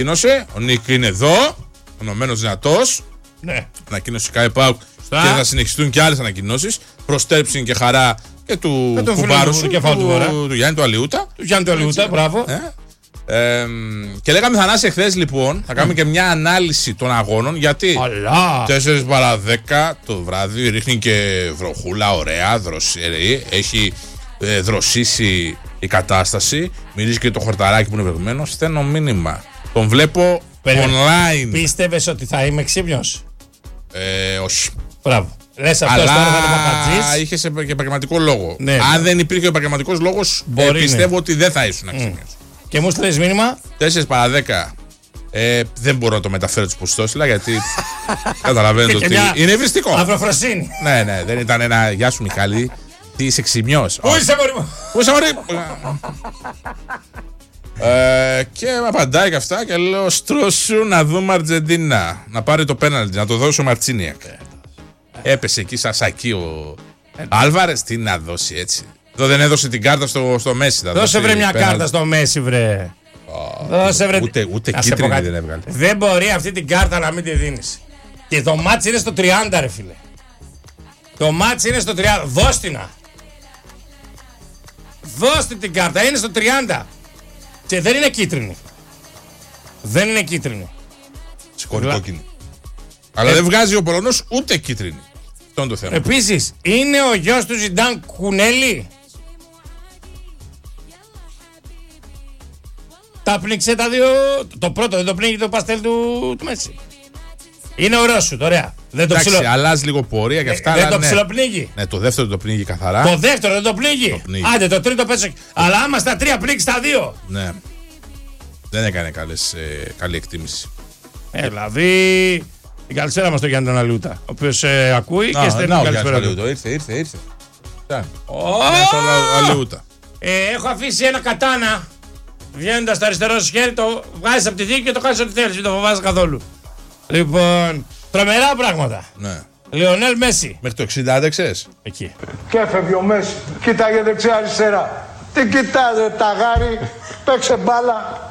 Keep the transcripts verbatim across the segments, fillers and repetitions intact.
Ανακοίνωσε, ο Νίκ είναι εδώ, ενωμένος δυνατός. Ναι. Ανακοίνωσε η ΚΑΕΠΑΟΚ και θα συνεχιστούν και άλλες ανακοινώσεις. Προστέρψιν και χαρά και του κουμπάρου σου, του, του, του Γιάννη του Αλιούτα. Του Γιάννη του Αλιούτα, μπράβο. Ε. Ε, και λέγαμε Θανάση εχθές λοιπόν, θα κάνουμε mm. και μια ανάλυση των αγώνων. Γιατί Αλλά. τέσσερις παρά δέκα το βράδυ ρίχνει και βροχούλα, ωραία, δροσερή. Έχει ε, δροσίσει η κατάσταση. Μυρίζει και το χορταράκι που είναι βρεγμένο. Στέλνω μήνυμα. Τον βλέπω Περίμενε. online. Πίστευες ότι θα είμαι ξύπνιος? Ε, όχι. Μπράβο. Λες αυτός τώρα θα είναι παπατζής. Αλλά είχε και επαγγελματικό λόγο. Ναι, Αν ναι. δεν υπήρχε ο επαγγελματικός λόγος, ε, πιστεύω ότι δεν θα ήσουν ξύπνιος. Mm. Και μου στείλες μήνυμα. τέσσερις παρά δέκα. Ε, δεν μπορώ να το μεταφέρω τους ποσοστώσιλα γιατί καταλαβαίνετε ότι είναι ευριστικό. Αυροφροσύνη. Ναι, ναι, δεν ήταν ένα γεια σου Μιχάλη. Τι είσαι ξυμιός. Πού είσαι μωρί μου. Πού είσαι μωρί. ε, και με απαντάει και αυτά και λέω στρώσου να δούμε Αργεντίνα. Να πάρει το πέναλτι, να το δώσει ο Μαρτσίνιακ. Έπεσε εκεί σαν σακί ο Άλβαρες. Τι να δώσει έτσι. Εδώ δεν έδωσε την κάρτα στο, στο Μέση. Δώσε βρε μια πέναλτι. Κάρτα στο Μέση βρε. Oh, Δώσε βρε. Ούτε, ούτε κίτρινη δεν έβγαλε. Δεν μπορεί αυτή την κάρτα να μην τη δίνεις. Και το μάτς είναι στο τριάντα ρε φίλε. Το μάτς είναι στο τριάντα. Δώσ' την να. Δώστε την κάρτα. Είναι στο τριάντα. Και δεν είναι κίτρινη. Δεν είναι κίτρινη. Σηκώνει κόκκινη. Αλλά ε... δεν βγάζει ο Πολωνός ούτε κίτρινη. Αυτό είναι το θέμα. Επίσης, είναι ο γιος του Ζιντάν Κουνέλη. Τα πνίξε τα δύο. Το πρώτο δεν το πνίγει το παστέλ του, του Μέση. Είναι ο Ρώσου, ωραία. Δεν το Εντάξει, ψιλο... αλλάζει λίγο πορεία και αυτά. Ε, δεν το ναι. ψιλοπνίγει. Ναι, το δεύτερο το πνίγει καθαρά. Το δεύτερο δεν το πνίγει. Το πνίγει. Άντε, το τρίτο πέσω. Αλλά άμα στα τρία πνίξει τα δύο. Ναι. Δεν έκανε καλές, ε, καλή εκτίμηση. Ε, δηλαδή. Την καλησπέρα μας το Γιάννη τον Αλιούτα. Ο οποίος ε, ακούει να, και στέλνει την καλησπέρα του. Ήρθε, ήρθε, ήρθε. Oh! Αλιούτα. Ε, έχω αφήσει ένα κατάνα. Βγαίνοντας στο αριστερό σου χέρι, το βγάζεις από τη θήκη και το κάνεις ό,τι θέλεις. Μην το φοβάσαι καθόλου. Λοιπόν, τρομερά πράγματα. Ναι. Λιονέλ Μέση. Μέχρι το εξήντα άντεξες. Εκεί. Και έφευγε ο Μέση. Κοίταγε δεξιά-αριστερά. Τι κοιτάζε, ταγάρι, παίξε μπάλα.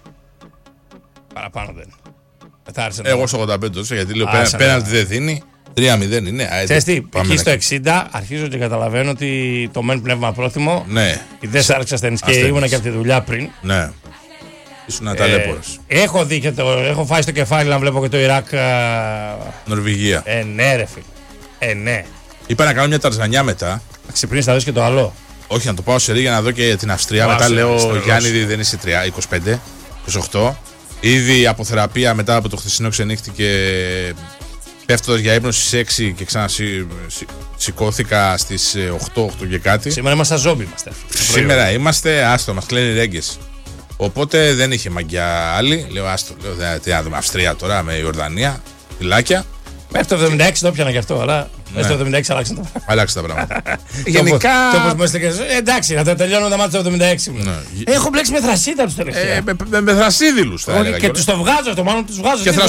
Παραπάνω δεν. Εγώ στο ογδόντα πέντε γιατί λέω πέναλτι δεν δίνει. τρία μηδέν είναι. Ξέρεις τι, εκεί στο εξήντα αρχίζω και καταλαβαίνω ότι το μεν πνεύμα πρόθυμο. Ναι. Δεν σ' άρεσε ασθενής και ήμουνα και από τη δουλειά πριν. Ναι. Ήσουν ταλέπορος. Ε, έχω δει και το. Έχω φάει στο κεφάλι να βλέπω και το Ιράκ. Νορβηγία. Ε, ναι, ρε φίλε. Ε, ναι. Είπα να κάνω μια ταρζανιά μετά. Να ξυπνήσει, θα δει και το άλλο. Όχι, να το πάω σε ρί για να δω και την Αυστρία. Πάω μετά λέω Γιάννη, δεν είσαι είκοσι πέντε, είκοσι οκτώ. Ήδη από θεραπεία μετά από το χθεσινό ξενύχτηκε. Πέφτοντας για ύπνο στις έξι και ξανασηκώθηκα στις οκτώ, οκτώ και κάτι. Σήμερα είμαστε ζόμπι, είμαστε. Σήμερα είμαστε, άστο, μας κλαίνει ρέγγες. Οπότε δεν είχε μαγκιά άλλη. Λέω, άστο, λέω, τι να δούμε, Αυστρία τώρα με Ιορδανία, φυλάκια. Μέχρι το εβδομήντα έξι το έπιανα γι' αυτό, αλλά μέχρι το εβδομήντα έξι αλλάξαν τα πράγματα. Αλλάξαν τα πράγματα. Γενικά. Εντάξει, να τα τελειώνω τα μάτια το εβδομήντα έξι μου. Έχω μπλέξει με θρασίδα του τελευταία. Με θρασίδηλους θα έλεγα. Και του το βγάζω αυτό, μάλλον του βγάζω. Και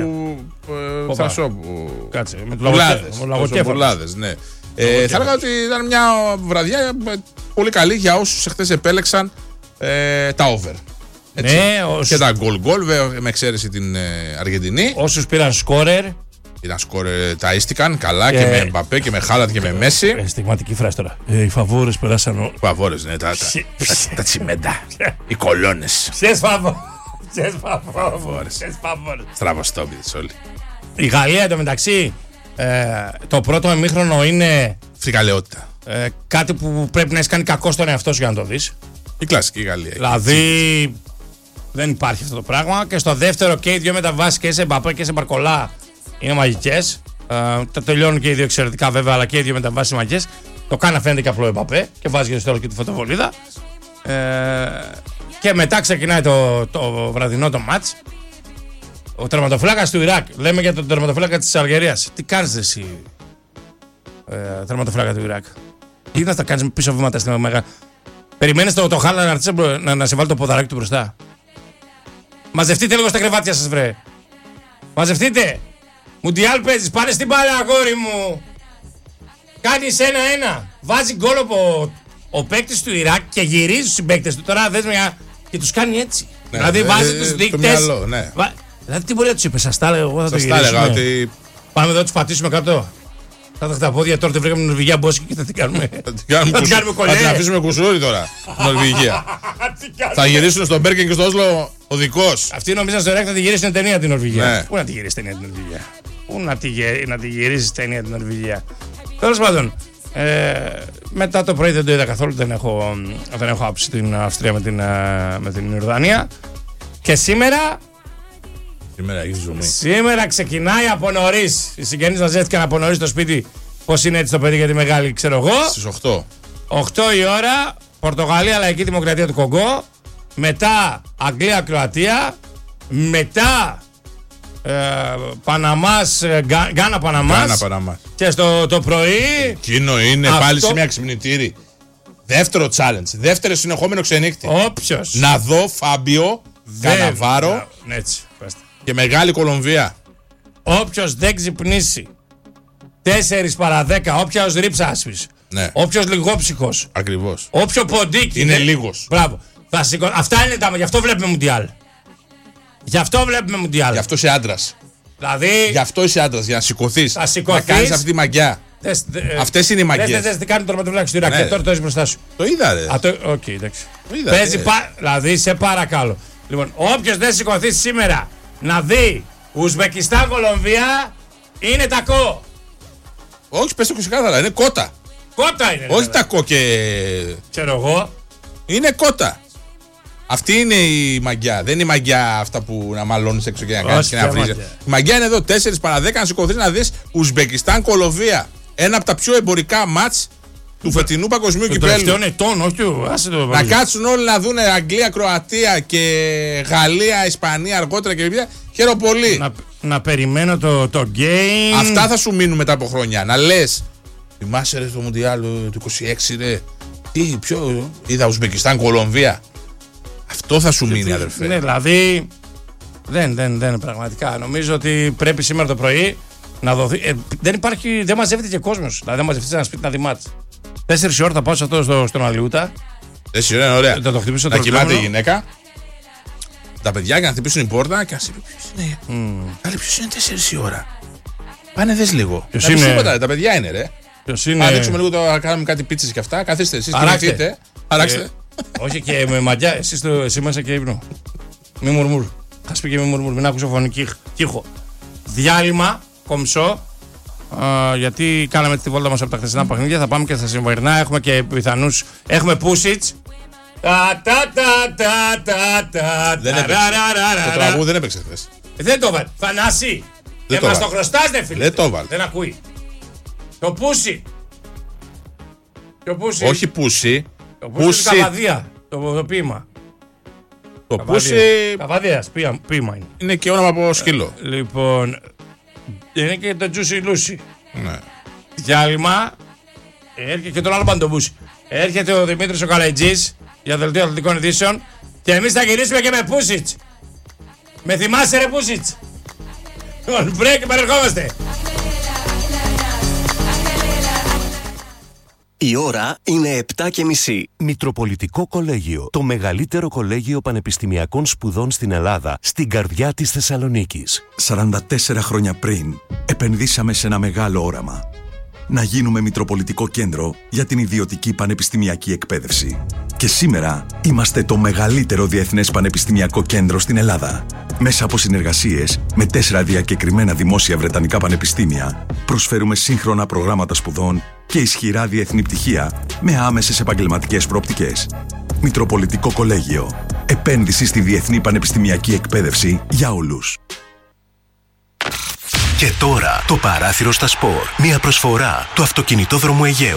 θρασόπου. Κάτσε, με του λαγοκέφαλους. Ναι. Θα έλεγα ότι ήταν μια βραδιά πολύ καλή για όσους εχθές επέλεξαν τα over. Έτσι. Ναι, όσους... Και τα γκολ γκολ, με εξαίρεση την Αργεντινή. Όσους πήραν σκόρερ. Πήραν σκόρερ, ταΐστηκαν καλά και, και με Μπαπέ και με Χάλαντ και με Μέση. Ε, στιγματική φράση τώρα. Ε, οι φαβόρες περάσαν. Οι φαβόρες, ναι, τα, τα, τα, τα τσιμέντα. Οι κολόνες. Ποιες φαβόρες. Στραβοστόμιδες όλοι. Η Γαλλία εντωμεταξύ ε, το πρώτο ημίχρονο είναι. Φρικαλαιότητα. Ε, κάτι που πρέπει να έχει κάνει κακό στον εαυτό σου για να το δεις. Η κλασική Γαλλία. Δηλαδή δεν υπάρχει αυτό το πράγμα. Και στο δεύτερο και οι δύο μεταβάσεις και σε Μπαπέ και σε Μπαρκολά είναι μαγικές. Ε, τα τελειώνουν και οι δύο εξαιρετικά βέβαια, αλλά και οι δύο μεταβάσεις είναι μαγικές. Το κάνει να φαίνεται και απλό η Μπαπέ και βάζει και στο τέλος και τη φωτοβολίδα. Ε, και μετά ξεκινάει το, το βραδινό το μάτς. Ο τερματοφύλακας του Ιράκ, λέμε για τον τερματοφύλακα της Αλγερίας. Τι κάνεις εσύ, ε, τερματοφύλακα του Ιράκ? Τι να τα κάνεις πίσω βήματα στην Μέγα? Περιμένεις το, το Χάλα να, να, να σε βάλει το ποδαράκι του μπροστά. Μαζευτείτε λίγο στα κρεβάτια σας, βρε. Μαζευτείτε. Μουντιάλ παίζεις, πάρε στην μπάλα, αγόρι μου. Κάνεις ένα-ένα. Βάζει γκολ ο, ο παίκτης του Ιράκ και γυρίζει στους συμπαίκτες του. Τώρα δες μια και τους κάνει έτσι. Ναι, δηλαδή ε, βάζει ε, τους το δείκτες. μυαλό, ναι. Βα... Δηλαδή τι μπορεί να τους είπε, σας τα έλεγα, εγώ θα το Σας τα έλεγα γυρίσουμε. ότι Πάμε εδώ να τους πατήσουμε κάτω. Θα τα χταπόδια τώρα, τη βρήκαμε την Νορβηγία μπόσκι και θα την κάνουμε. θα την κάνουμε, Θα την κουσου... κάνουμε κολλέ. θα την αφήσουμε κουσούρι τώρα. Νορβηγία. Θα γυρίσουν στον Μπέρκεν και στο Όσλο ο δικός. Αυτοί νομίζαν στο Ρέκ να τη γυρίσουν ταινία την Νορβηγία. Ναι. Πού να τη γυρίσει ταινία την Νορβηγία. Πού να τη, γε... να τη γυρίσει ταινία την Νορβηγία. Τέλος πάντων, ε, μετά το πρωί δεν το είδα καθόλου. Δεν έχω, δεν έχω άψει την Αυστρία με την, με την Ιορδανία. Και σήμερα. Σήμερα έχει ζουμί. Σήμερα ξεκινάει από νωρίς. Οι συγγενείς μας ζέθηκαν από νωρίς στο σπίτι. Πώς είναι έτσι το παιδί για τη μεγάλη, ξέρω εγώ. Στις οκτώ. οκτώ η ώρα, Πορτογαλία, Λαϊκή Δημοκρατία του Κογκό. Μετά Αγγλία, Κροατία. Μετά ε, Παναμάς, Γα, Γκάνα, Παναμάς. Γκάνα, Παναμάς. Και στο το πρωί. Εκείνο είναι Αυτό... πάλι σε μια ξυπνητήρι. Δεύτερο challenge. Δεύτερο συνεχόμενο ξενύχτη. Όποιος. Να δω Φάμπιο, Καναβάρο Ναι, έτσι, πέστε. και Μεγάλη Κολομβία. Όποιος δεν ξυπνήσει τέσσερις παρά δέκα, όποιος ρίψασπης, Ναι. όποιος λιγόψυχος, Ακριβώς. όποιο ποντίκι. Είναι δεν- λίγος. Μπράβο. Θα σηκω... Αυτά είναι τα. Γι' αυτό βλέπουμε Μουντιάλ. Γι' αυτό βλέπουμε Μουντιάλ. Γι' αυτό είσαι άντρας. Δηλαδή. Γι' αυτό είσαι άντρας. Για να σηκωθείς. Θα σηκωθείς. Να κάνεις αυτή τη μαγιά. Δες, δε, ε, Αυτές είναι οι δες, μαγιές. δες, δες τι κάνει το τερματοφύλακα του Ιράκ. Ναι, Και ρε. τώρα το έχεις μπροστά σου. Το είδα, ρε. Α, το... Οκ, εντάξει. Το είδα, Παίζει ε. πα... Δηλαδή, σε παρακαλώ. Λοιπόν, όποιος δεν σηκωθεί σήμερα να δει Ουσμπεκιστάν Κολομβία είναι τακό. Όχι, πες το ξεκάθαρα. Είναι κότα. Κότα είναι. Όχι ρε. τακό και. Ξέρω εγώ. Είναι κότα. Αυτή είναι η μαγιά. Δεν είναι η μαγιά αυτά που να μαλώνεις έξω και να κάνεις Όχι, και να ποια βρίζεις. μαγιά. Η μαγιά είναι εδώ τέσσερις παρά δέκα να σηκωθείς να δεις Ουσμπεκιστάν Κολομβία. Ένα από τα πιο εμπορικά μάτς του φετινού παγκοσμίου Το τελευταίο κυπέλλου. ετών, όχι του. Άσε το. Να κάτσουν όλοι να δουν Αγγλία, Κροατία και Γαλλία, Ισπανία αργότερα και λοιπά. Χαίρομαι πολύ. Να, να περιμένω το, το game. Αυτά θα σου μείνουν μετά από χρόνια. Να λες, θυμάσαι ρε το Μουντιάλ του είκοσι έξι ρε. Τι, ποιο, είδα Ουσμπεκιστάν, Κολομβία. Αυτό θα σου μείνει, αδερφέ. Ναι, δηλαδή. Δεν, δεν, δεν, πραγματικά. Νομίζω ότι πρέπει σήμερα το πρωί να δοθεί. Ε, δεν υπάρχει, δεν μαζεύεται και κόσμο. Δηλαδή, δεν μαζευτεί ένα σπίτι να δει μάτς. Τέσσερις ώρα θα πάω σε αυτό στο, στον Αλιούτα. Έτσι, ωραία, ωραία. Θα το χτυπήσω Να το κοιμάται η τηλέφωνο. γυναίκα. Τα παιδιά και να χτυπήσουν η πόρτα και να σου πει ποιο είναι. Mm. Καλή, ποιο είναι τέσσερις η ώρα. Πάνε δες λίγο. Ποιος Να πεις είναι? τίποτα, τα παιδιά είναι, ρε. Ποιος είναι. Να δείξουμε λίγο, το, να κάνουμε κάτι πίτσες και αυτά. Καθίστε εσείς, Αράξτε. κοιμηθείτε. Αράξτε. Ε, όχι και με μαγιά, εσύ, στο, εσύ μέσα και ύπνο. Μη μουρμουρ. Θα πει και μη μουρμουρ, μην άκουσω φωνική κύχο. Διάλειμμα, κομψό. Α, γιατί κάναμε τη βόλτα μας από τα χθεσινά παιχνίδια. Θα πάμε και στα σημερινά. Έχουμε και πιθανούς. Έχουμε Πούσιτς. Τα τα τα τα τα τα. Δεν έπαιξε. Το τραγούδι δεν έπαιξε χθες. Δεν το βάλει. Θανάση. Δεν Και το μας το βάλε. χρωστάς, δε φίλε. Δεν το βάλε. Δεν ακούει. Το Πούσι. Το Πούσι. Όχι πούσι. Το Πούσι του Καβαδία. Το, το ποίημα. Το πούσι Καβαδίας, ποίημα, ποίημα είναι. είναι και όνομα από σκύλο. Λοιπόν, είναι και το Juicy Lucy. Ναι. Διάλειμμα. Έρχεται και τον άλλο παντομπούσι. Έρχεται ο Δημήτρης ο Καλαϊτζής για δελτίο αθλητικών ειδήσεων και εμείς θα γυρίσουμε και με Πούσιτς. Με θυμάσαι ρε Πούσιτς. Λοιπόν, break και παρερχόμαστε. Η ώρα είναι επτά και μισή. Μητροπολιτικό Κολέγιο, το μεγαλύτερο κολέγιο πανεπιστημιακών σπουδών στην Ελλάδα, στην καρδιά της Θεσσαλονίκης. σαράντα τέσσερα χρόνια πριν, επενδύσαμε σε ένα μεγάλο όραμα. Να γίνουμε Μητροπολιτικό Κέντρο για την ιδιωτική πανεπιστημιακή εκπαίδευση. Και σήμερα είμαστε το μεγαλύτερο διεθνές πανεπιστημιακό κέντρο στην Ελλάδα. Μέσα από συνεργασίες με τέσσερα διακεκριμένα δημόσια βρετανικά πανεπιστήμια, προσφέρουμε σύγχρονα προγράμματα σπουδών και ισχυρά διεθνή πτυχία με άμεσες επαγγελματικές προοπτικές. Μητροπολιτικό Κολέγιο. Επένδυση στη διεθνή πανεπιστημιακή εκπαίδευση για όλους. Και τώρα το παράθυρο στα σπορ. Μια προσφορά του αυτοκινητόδρομου Αιγαίου.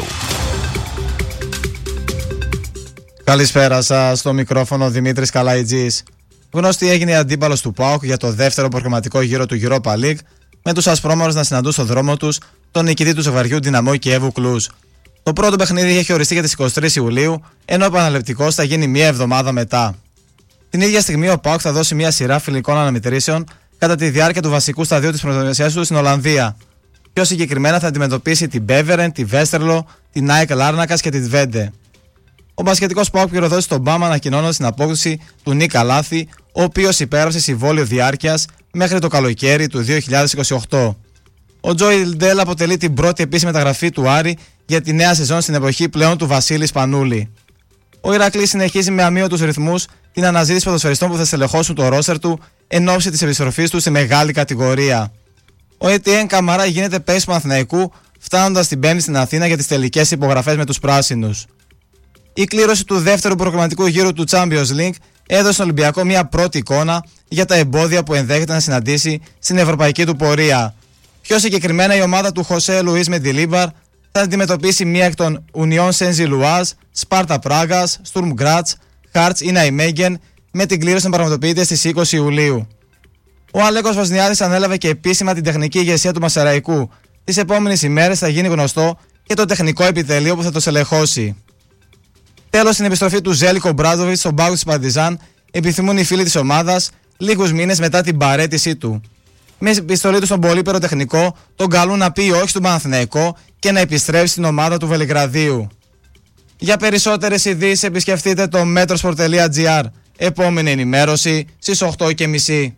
Καλησπέρα σας, στο μικρόφωνο Δημήτρης Καλαϊτζής. Γνωστή έγινε η αντίπαλος του ΠΑΟΚ για το δεύτερο προγραμματικό γύρο του Europa League, με τους ασπρόμαυρους να συναντούν στο δρόμο τους τον νικητή του ζευγαριού Δυναμό Κιέβου Κλουζ. Το πρώτο παιχνίδι είχε οριστεί για τις εικοστή τρίτη Ιουλίου, ενώ ο επαναληπτικός θα γίνει μία εβδομάδα μετά. Την ίδια στιγμή ο ΠΑΟΚ θα δώσει μία σειρά φιλικών αναμετρήσεων κατά τη διάρκεια του βασικού σταδίου της προετοιμασίας του στην Ολλανδία. Πιο συγκεκριμένα θα αντιμετωπίσει την Μπέβερεν, τη Βέστερλο, την ΑΕΚ Λάρνακας και τη Τβέντε. Ο μπασκετικός ΠΑΟΚ πυροδότησε τον Μπάμα ανακοινώνοντας την απόκτηση του Νίκα Λάθη ο οποίος υπέγραψε συμβόλαιο διάρκειας μέχρι το καλοκαίρι του δύο χιλιάδες είκοσι οκτώ. Ο Τζο Λιντέλ αποτελεί την πρώτη επίσημη μεταγραφή του Άρη για τη νέα σεζόν στην εποχή πλέον του Βασίλη Σπανούλη. Ο Ηρακλής συνεχίζει με αμύωτους ρυθμούς την αναζήτηση ποδοσφαιριστών που θα στελεχώσουν το ρόστερ του εν ώψη της επιστροφής του στη μεγάλη κατηγορία. Ο Ετιέν Καμαρά γίνεται παίκτης του Παναθηναϊκού, φτάνοντας την Πέμπτη στην Αθήνα για τις τελικές υπογραφές με τους πράσινους. Η κλήρωση του δεύτερου προκριματικού γύρου του Champions League έδωσε στον Ολυμπιακό μια πρώτη εικόνα για τα εμπόδια που ενδέχεται να συναντήσει στην ευρωπαϊκή του πορεία. Πιο συγκεκριμένα, η ομάδα του Χωσέ Λουίς Μεντιλίμπαρ θα αντιμετωπίσει μία εκ των Ουνιόν Σεν Ζιλουάζ, Σπάρτα Πράγας, Στουρμ Γκράτς, Χάρτς ή Ναϊμέγγεν, με την κλήρωση να πραγματοποιείται στις είκοσι Ιουλίου. Ο Αλέκος Βοσνιάδης ανέλαβε και επίσημα την τεχνική ηγεσία του Μασεραϊκού. Τις επόμενες ημέρες θα γίνει γνωστό και το τεχνικό επιτελείο που θα το στελεχώσει. Τέλος, στην επιστροφή του Ζέλικο Μπράντοβιτς στον πάγκο της Παρτιζάν επιθυμούν οι φίλοι της ομάδας λίγους μήνες μετά την παραίτησή του. Με επιστολή του στον πολύπερο τεχνικό, τον καλούν να πει όχι στον Παναθηναϊκό και να επιστρέψει στην ομάδα του Βελιγραδίου. Για περισσότερες ειδήσεις επισκεφτείτε το metrosport τελεία gr. Επόμενη ενημέρωση στις οκτώ και μισή.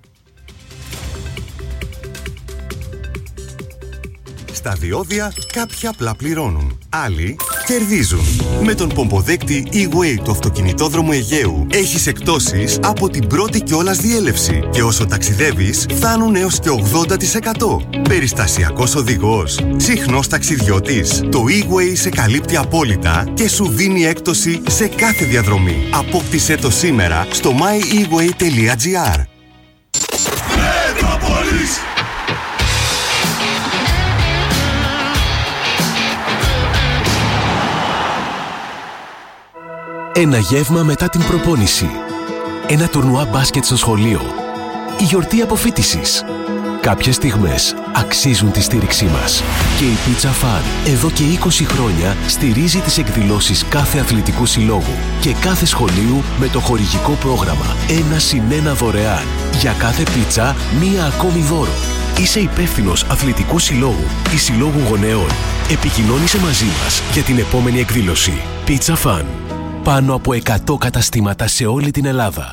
Στα διόδια κάποιοι απλά πληρώνουν, άλλοι κερδίζουν. Με τον πομποδέκτη E-Way του αυτοκινητόδρομου Αιγαίου έχεις εκπτώσεις από την πρώτη κιόλας διέλευση και όσο ταξιδεύεις φτάνουν έως και ογδόντα τοις εκατό. Περιστασιακός οδηγός, συχνός ταξιδιώτης. Το E-Way σε καλύπτει απόλυτα και σου δίνει έκπτωση σε κάθε διαδρομή. Απόκτησέ το σήμερα στο my e way τελεία gr. Ένα γεύμα μετά την προπόνηση. Ένα τουρνουά μπάσκετ στο σχολείο. Η γιορτή αποφοίτησης. Κάποιες στιγμές αξίζουν τη στήριξή μας. Και η Pizza Fun εδώ και είκοσι χρόνια στηρίζει τις εκδηλώσεις κάθε αθλητικού συλλόγου και κάθε σχολείου με το χορηγικό πρόγραμμα ένα συν ένα δωρεάν. Για κάθε πίτσα μία ακόμη δώρο. Είσαι υπεύθυνος αθλητικού συλλόγου ή συλλόγου γονέων. Επικοινώνησε μαζί μας για την επόμενη εκδήλωση. Pizza Fun. Πάνω από εκατό καταστήματα σε όλη την Ελλάδα.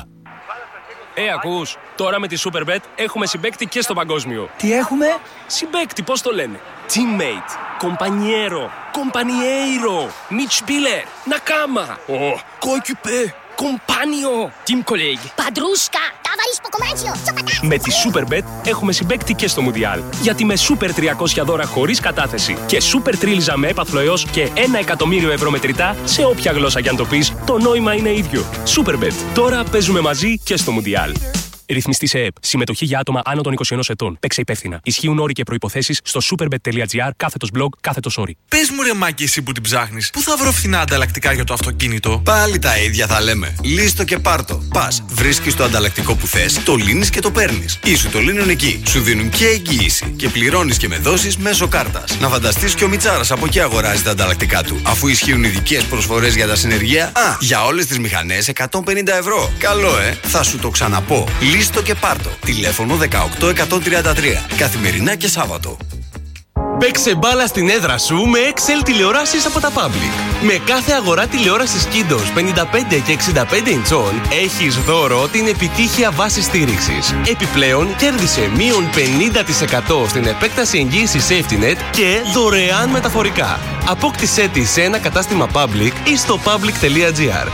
Ε, ακούς, τώρα με τη Superbet έχουμε συμπαίκτη και στο παγκόσμιο. Τι έχουμε? Συμπαίκτη, πώς το λένε? Teammate, compañero, compañeiro, Mitspieler, Nakama, oh, coéquipier, compagno, team colleague. Padrusca, ταβαρίς ποκομάτσιο, με τη Superbet έχουμε συμπαίκτη και στο Μουντιάλ. Γιατί με Super τριακόσια δώρα χωρίς κατάθεση και Super τρίλιζα με έπαθλο έως και ένα εκατομμύριο ευρώ μετρητά, σε όποια γλώσσα κι αν το πεις, το νόημα είναι ίδιο. Superbet. Τώρα παίζουμε μαζί και στο Μουντιάλ. Ρυθμιστή σε ΕΠ. Συμμετοχή για άτομα άνω των είκοσι ενός ετών. Παίξε υπεύθυνα. Ισχύουν όροι και προϋποθέσεις στο superbet τελεία gr κάθετος blog κάθετος όροι. Πες μου ρε Μάκη, εσύ που την ψάχνεις, πού θα βρω φθηνά ανταλλακτικά για το αυτοκίνητο? Πάλι τα ίδια θα λέμε. Λύστο και πάρτο. Πας, βρίσκεις το ανταλλακτικό που θες, το λύνεις και το παίρνεις. Ή σου το λύνουν εκεί. Σου δίνουν και εγγύηση. Και πληρώνεις και με δόσεις μέσω κάρτας. Να φανταστείς και ο Μιτσάρας από εκεί αγοράζει τα ανταλλακτικά του. Αφού ισχύουν ειδικές προσφορές για τα συνεργεία. Α, για όλες τις μηχανές εκατόν πενήντα ευρώ. Καλό, ε. Θα σου το ξαναπώ. Λύστο και πάρτο. Τηλέφωνο δεκαοκτώ εκατόν τριάντα τρία. Καθημερινά και Σάββατο. Παίξε μπάλα στην έδρα σου με εξ ελ τηλεοράσεις από τα Public. Με κάθε αγορά τηλεόρασης Kindos πενήντα πέντε και εξήντα πέντε ιντσών έχεις δώρο την επιτύχεια βάση στήριξης. Επιπλέον κέρδισε μείον πενήντα τοις εκατό στην επέκταση εγγύησης SafetyNet και δωρεάν μεταφορικά. Απόκτησέ τη σε ένα κατάστημα Public ή στο public τελεία gr.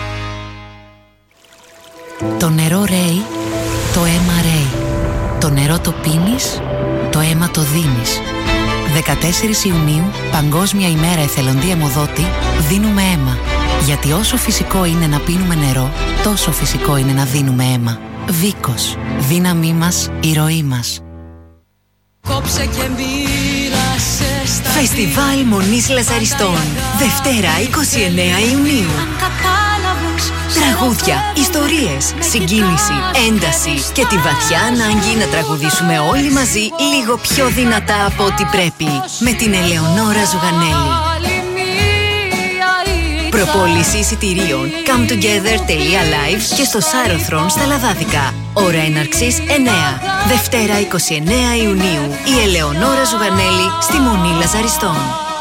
Το νερό ρέει, το αίμα ρέει. Το νερό το πίνεις, το αίμα το δίνεις. δεκατέσσερις Ιουνίου, Παγκόσμια ημέρα εθελοντή αιμοδότη, δίνουμε αίμα. Γιατί όσο φυσικό είναι να πίνουμε νερό, τόσο φυσικό είναι να δίνουμε αίμα. Βίκος. Δύναμή μας, η ροή μας. Κόψε και μοίρασε στα Φεστιβάλ Μονής Λαζαριστών. Δευτέρα είκοσι εννέα Ιουνίου. Τραγούδια, ιστορίες, συγκίνηση, ένταση και τη βαθιά ανάγκη να τραγουδήσουμε όλοι μαζί λίγο πιο δυνατά από ό,τι πρέπει. Με την Ελεονόρα Ζουγανέλη. Προπόληση εισιτηρίων come together τελεία live και στο Σάρωθρον στα Λαδάδικα. Ώρα έναρξης εννέα. Δευτέρα είκοσι εννέα Ιουνίου. Η Ελεονόρα Ζουγανέλη στη Μονή Λαζαριστών.